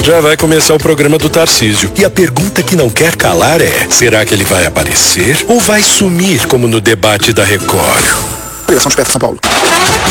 Já vai começar o programa do Tarcísio. E a pergunta que não quer calar é: será que ele vai aparecer ou vai sumir como no debate da Record? São de São Paulo.